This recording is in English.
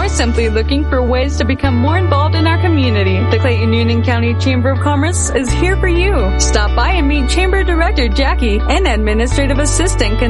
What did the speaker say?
or simply looking for ways to become more involved in our community, the Clayton Union County Chamber of Commerce is here for you. Stop by and meet Chamber Director Jackie and Administrative Assistant